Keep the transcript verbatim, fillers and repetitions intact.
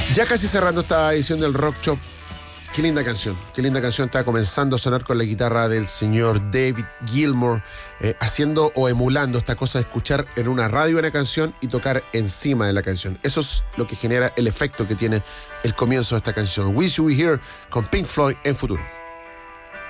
Ya casi cerrando esta edición del Rock Shop. Qué linda canción, qué linda canción. Está comenzando a sonar con la guitarra del señor David Gilmour, eh, haciendo o emulando esta cosa de escuchar en una radio una canción y tocar encima de la canción. Eso es lo que genera el efecto que tiene el comienzo de esta canción. Wish You Were Here con Pink Floyd en Futuro.